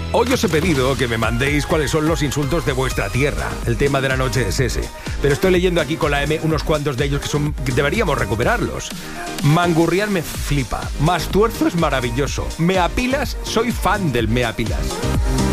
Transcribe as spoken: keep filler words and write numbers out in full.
Hoy os he pedido que me mandéis cuáles son los insultos de vuestra tierra. El tema de la noche es ese. Pero estoy leyendo aquí con la M unos cuantos de ellos que son que deberíamos recuperarlos. Mangurrián me flipa. Mastuerzo es maravilloso. Me apilas, soy fan del me apilas.